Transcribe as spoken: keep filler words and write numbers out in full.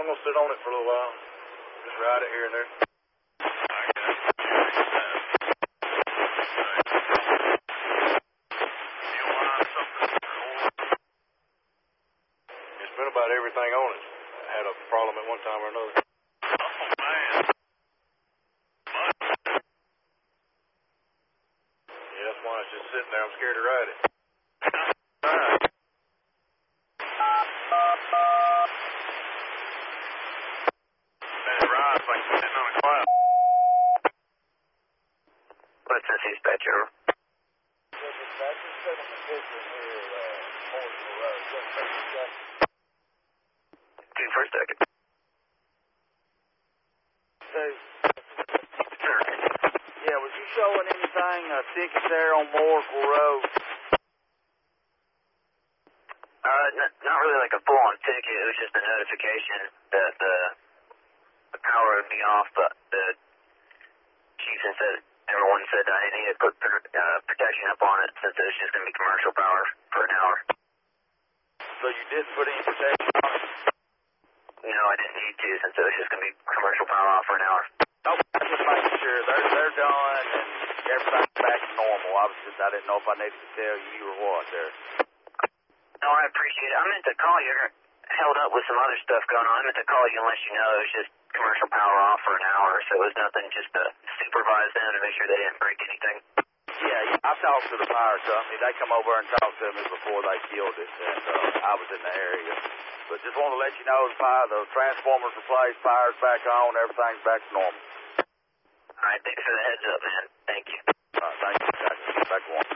I'm going to sit on it for a little while. Just ride it here and there. It's been about everything on it. I had a problem at one time or another. Oh, man. Yeah, that's why it's just sitting there. I'm scared to ride it. What's this dispatcher? Dispatcher, set up a picture here, uh, Morrisville Road. Just take a second. Two for a second. Two. Sure. Yeah, was you showing anything, uh, tickets there on Morrisville Road? Uh, n- not really like a full-on ticket. It was just a notification that the, the power would be off, but the chief said everyone said I needed to put uh, protection up on it since it was just going to be commercial power for an hour. So you didn't put any protection on it? No, I didn't need to since it was just going to be commercial power off for an hour. No, I'm just making sure they're, they're done and everything's back to normal. I was just, I didn't know if I needed to tell you or what there. No, I appreciate it. I meant to call you. Held up with some other stuff going on. I meant to call you and let you know it was just commercial power off for an hour, so it was nothing, just to supervise them to make sure they didn't break anything. Yeah, I talked to the fire company. They come over and talked to me before they killed it, and uh, I was in the area. But just want to let you know the fire, the transformer's replaced, fire's back on, everything's back to normal. All right, thanks for the heads up, man. Thank you. All right, thank you. Back, back one.